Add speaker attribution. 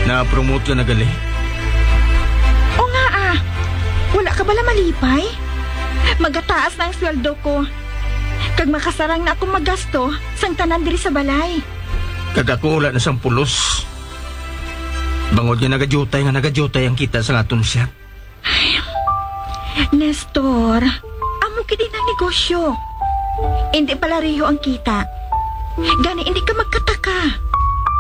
Speaker 1: Na-promote ka na gali.
Speaker 2: O nga wala ka bala malipay? Magataas na ang sweldo ko. Kag makasarang na akong magasto sang tanan diri sa balay.
Speaker 1: Kagako wala na sang pulos. Bangod nga nagadyutay ang kita sa aton siya.
Speaker 2: Nestor, amo kini ng negosyo. Hindi pala riho ang kita. Gani hindi ka magkataka.